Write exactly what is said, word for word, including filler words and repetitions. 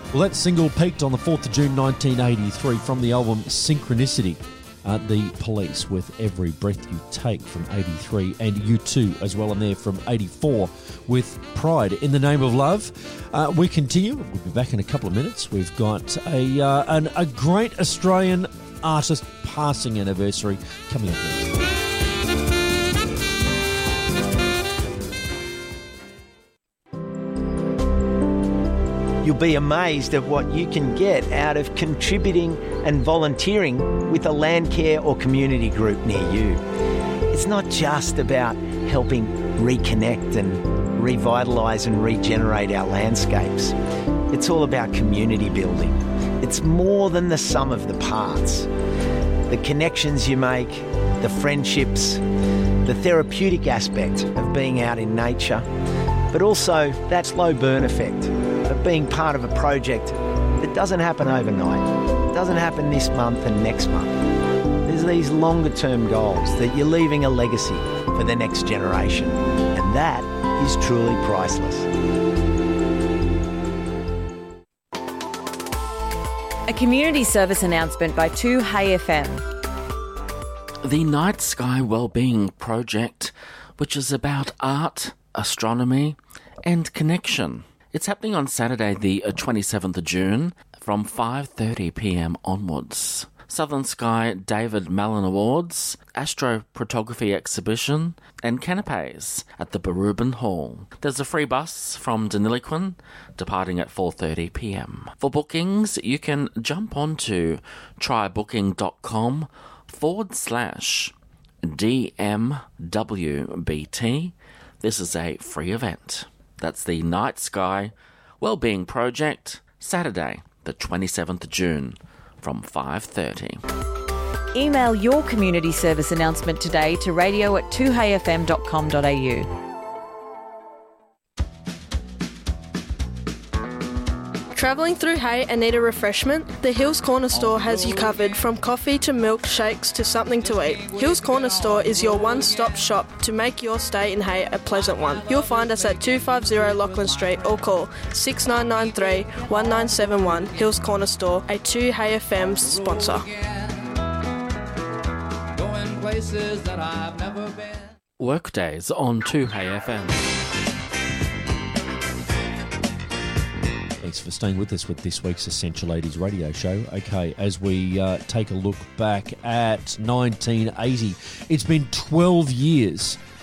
Well, that single peaked on the fourth of June nineteen eighty-three from the album Synchronicity. Uh, the Police with Every Breath You Take from eighty-three, and U two as well in there from eighty-four with Pride in the Name of Love. Uh, we continue. We'll be back in a couple of minutes. We've got a, uh, an, a great Australian artist passing anniversary coming up next. You'll be amazed at what you can get out of contributing and volunteering with a Landcare or community group near you. It's not just about helping reconnect and revitalise and regenerate our landscapes. It's all about community building. It's more than the sum of the parts. The connections you make, the friendships, the therapeutic aspect of being out in nature, but also that slow burn effect of being part of a project that doesn't happen overnight. It doesn't happen this month and next month. There's these longer term goals that you're leaving a legacy for the next generation, and that is truly priceless. A community service announcement by two Hey F M. The Night Sky Wellbeing Project, which is about art, astronomy and connection. It's happening on Saturday the twenty-seventh of June from five thirty p m onwards. Southern Sky David Mellon Awards, astrophotography exhibition and canapes at the Barubin Hall. There's a free bus from Deniliquin departing at four thirty p m. For bookings, you can jump onto trybooking.com forward slash DMWBT. This is a free event. That's the Night Sky Wellbeing Project, Saturday, the twenty-seventh of June, from five thirty. Email your community service announcement today to radio at two hey f m dot com dot a u. Travelling through Hay and need a refreshment? The Hills Corner Store has you covered, from coffee to milkshakes to something to eat. Hills Corner Store is your one-stop shop to make your stay in Hay a pleasant one. You'll find us at two fifty Lachlan Street or call six nine nine three, one nine seven one. Hills Corner Store, a two Hey F M sponsor. Workdays on two Hey F M. Thanks for staying with us with this week's Essential eighties radio show. Okay, as we uh, take a look back at nineteen eighty, it's been twelve years